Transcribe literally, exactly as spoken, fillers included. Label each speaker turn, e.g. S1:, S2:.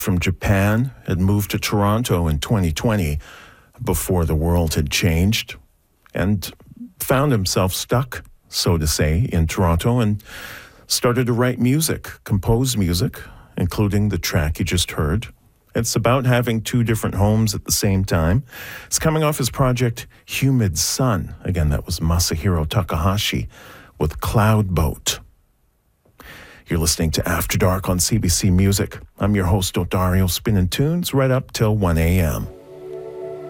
S1: from Japan, had moved to Toronto in twenty twenty before the world had changed, and found himself stuck, so to say, in Toronto, and started to write music, compose music, including the track you just heard. It's about having two different homes at the same time. It's coming off his project Humid Sun. Again, that was Masahiro Takahashi with Cloud Boat. You're listening to After Dark on C B C Music. I'm your host, Odario, spinning tunes right up till one a.m.